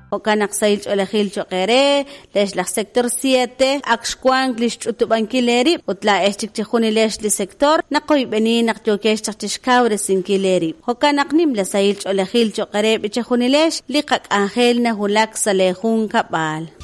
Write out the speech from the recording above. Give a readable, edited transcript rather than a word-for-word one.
Okanak sail olehil chokere, lesh la sector 7, akshkwang lish utubankileri, utla eshtikchihuni lesh li sector, nakoy beni nakjokesh tachtishkawre sinkileri. Okanak nim la sail olehil chokere bichihuni lesh, likak angel na hulak sa lehun kapal.